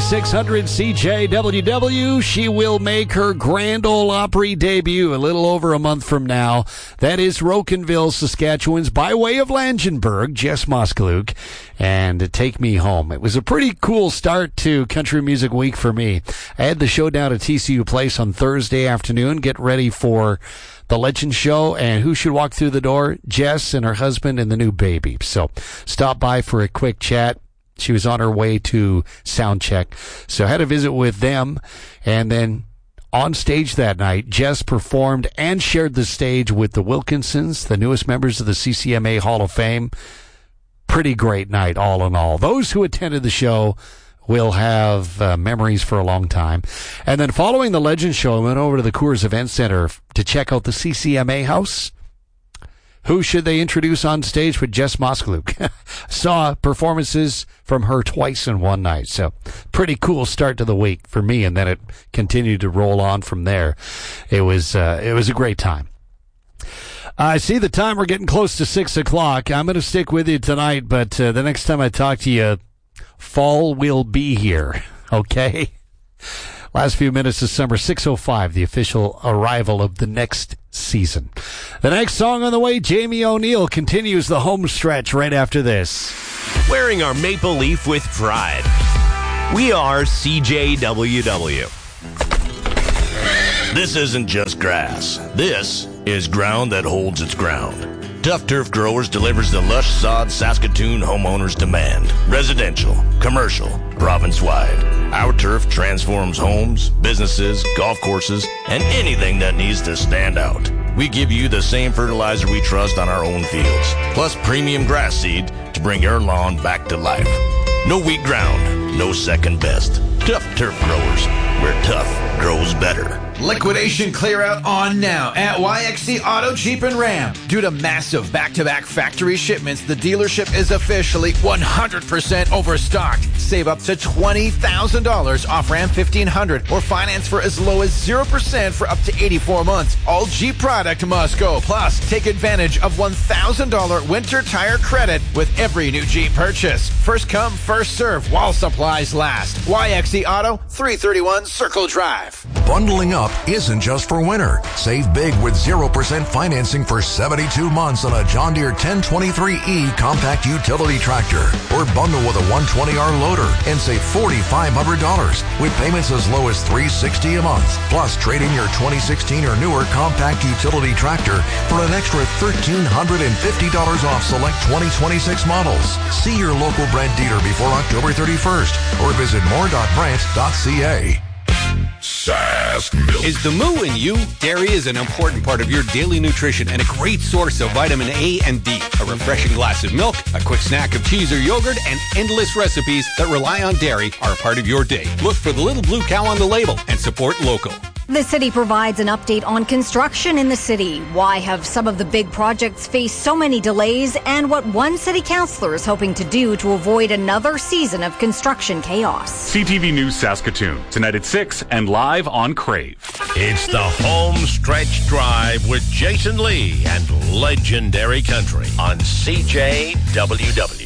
600 CJWW. She will make her Grand Ole Opry debut a little over a month from now. That is Rocanville, Saskatchewan's by way of Langenburg, Jess Moskaluk, and Take Me Home. It was a pretty cool start to Country Music Week for me. I had the show down at TCU Place on Thursday afternoon, get ready for the Legend Show, and who should walk through the door? Jess and her husband and the new baby. So stop by for a quick chat. She was on her way to sound check, so I had a visit with them. And then on stage that night, Jess performed and shared the stage with the Wilkinsons, the newest members of the CCMA Hall of Fame. Pretty great night, all in all. Those who attended the show will have memories for a long time. And then following the Legend Show, I went over to the Coors Event Center to check out the CCMA house. Who should they introduce on stage with Jess Moskaluk? Saw performances from her twice in one night. So pretty cool start to the week for me, and then it continued to roll on from there. It was a great time. I see the time. We're getting close to 6 o'clock. I'm going to stick with you tonight, but the next time I talk to you, fall will be here. Okay? Last few minutes of summer, 6:05, the official arrival of the next season. The next song on the way, Jamie O'Neill continues the home stretch right after this. Wearing our maple leaf with pride. We are CJWW. This isn't just grass. This is ground that holds its ground. Tough Turf Growers delivers the lush sod Saskatoon homeowners demand. Residential, commercial, province-wide. Our turf transforms homes, businesses, golf courses, and anything that needs to stand out. We give you the same fertilizer we trust on our own fields, plus premium grass seed to bring your lawn back to life. No weak ground, no second best. Tough Turf Growers, where tough grows better. Liquidation clear out on now at YXC Auto Jeep and Ram. Due to massive back-to-back factory shipments, the dealership is officially 100% overstocked. Save up to $20,000 off Ram 1500 or finance for as low as 0% for up to 84 months. All Jeep product must go. Plus, take advantage of $1,000 winter tire credit with every new Jeep purchase. First come, first serve while supplies last. YXC Auto, 331 Circle Drive. Bundling up isn't just for winter. Save big with 0% financing for 72 months on a John Deere 1023E compact utility tractor. Or bundle with a 120R loader and save $4,500 with payments as low as $360 a month. Plus, trade in your 2016 or newer compact utility tractor for an extra $1,350 off select 2026 models. See your local Brent dealer before October 31st or visit more.brent.ca. Sask Milk. Is the moo in you? Dairy is an important part of your daily nutrition and a great source of vitamin A and D. A refreshing glass of milk, a quick snack of cheese or yogurt, and endless recipes that rely on dairy are a part of your day. Look for the little blue cow on the label and support local. The city provides an update on construction in the city. Why have some of the big projects faced so many delays, and what one city councillor is hoping to do to avoid another season of construction chaos. CTV News Saskatoon, tonight at 6 and live on Crave. It's the home stretch drive with Jason Lee and Legendary Country on CJWW.